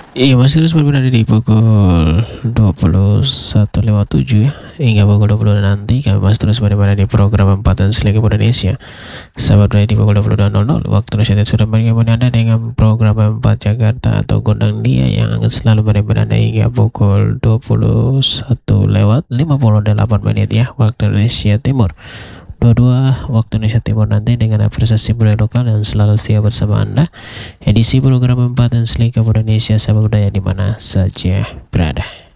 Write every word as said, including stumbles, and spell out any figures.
Iya, masih terus berada di pukul dua puluh satu lewat tujuh ya. Hingga pukul dua puluh nanti kami masih terus berada di program empat dan Liga Indonesia. Sahabat berada di pukul dua puluh dua nol nol waktu Indonesia sudah bergabung Anda dengan program empat Jakarta atau Gondang Dia yang akan selalu berada hingga pukul dua puluh satu lewat lima puluh delapan menit ya waktu Indonesia Timur. dua puluh dua waktu Indonesia Timur nanti dengan apresiasi budaya lokal yang selalu setia bersama Anda. Edisi program empat dan Liga Indonesia sahabat budaya di mana saja berada.